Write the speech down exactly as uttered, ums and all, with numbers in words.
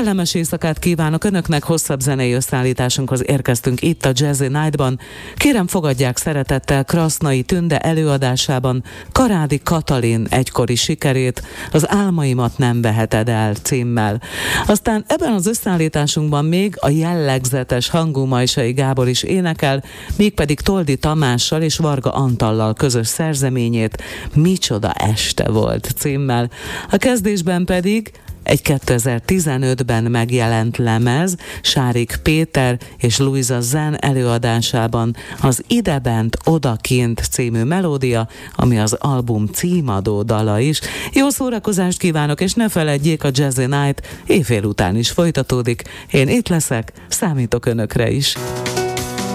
Kellemes éjszakát kívánok Önöknek, hosszabb zenei összeállításunkhoz érkeztünk itt a Jazzy Night-ban. Kérem, fogadják szeretettel Krasznai Tünde előadásában Karádi Katalin egykori sikerét, az Álmaimat nem veheted el címmel. Aztán ebben az összeállításunkban még a jellegzetes hangú Majsai Gábor is énekel, mégpedig Toldi Tamással és Varga Antallal közös szerzeményét Micsoda este volt címmel. A kezdésben pedig egy kétezer-tizenötben megjelent lemez Sárik Péter és Luisa Zen előadásában az Idebent Odakint című melódia, ami az album címadó dala is. Jó szórakozást kívánok, és ne feledjék, a Jazzy Night éjfél után is folytatódik. Én itt leszek, számítok Önökre is.